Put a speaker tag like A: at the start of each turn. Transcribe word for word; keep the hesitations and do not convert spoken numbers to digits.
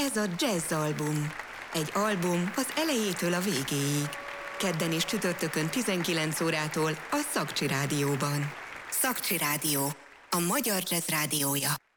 A: Ez a Jazz Album. Egy album az elejétől a végéig. Kedden és csütörtökön tizenkilenc órától a Szakcsi Rádióban. Szakcsi Rádió, a magyar jazz rádiója.